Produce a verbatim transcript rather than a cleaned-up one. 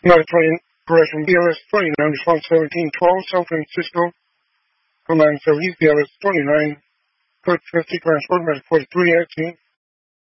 nine twenty, correction, B L S twenty-nine, response seventeen twelve, San Francisco, command service, B L S twenty-nine, code fifty, transport, medic forty-three, eighteen.